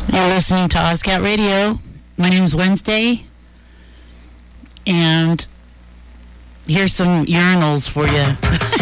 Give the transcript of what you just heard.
You're listening to Ozcat Radio. My name's Wednesday, and here's some urinals for you.